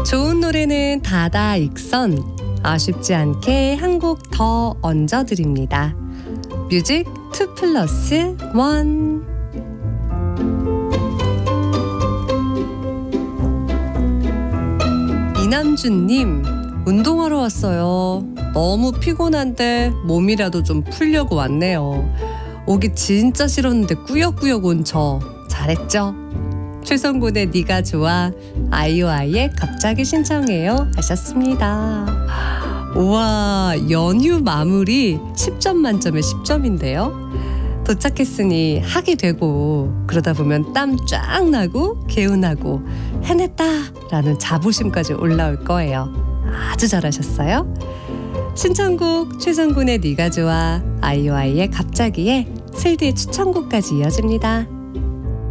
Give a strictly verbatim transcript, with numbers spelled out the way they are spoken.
좋은 노래는 다다익선, 아쉽지 않게 한 곡 더 얹어드립니다. 뮤직 투 플러스 원. 이남준님, 운동하러 왔어요. 너무 피곤한데 몸이라도 좀 풀려고 왔네요. 오기 진짜 싫었는데 꾸역꾸역 온 저 잘했죠? 최성곤의 네가 좋아, 아이오아이의 갑자기 신청해요 하셨습니다. 우와, 연휴 마무리 십 점 만점에 십 점인데요. 도착했으니 하게 되고, 그러다 보면 땀 쫙 나고 개운하고 해냈다라는 자부심까지 올라올 거예요. 아주 잘하셨어요. 신청곡 최성곤의 네가 좋아, 아이오아이의 갑자기에 슬디의 추천곡까지 이어집니다.